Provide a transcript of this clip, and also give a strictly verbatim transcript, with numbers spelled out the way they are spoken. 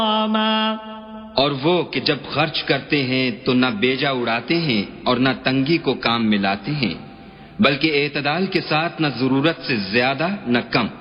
और वो कि जब खर्च करते हैं तो न बेजा उड़ाते हैं और न तंगी को काम में लाते हैं, बल्कि एतदाल के साथ न जरूरत से ज्यादा न कम।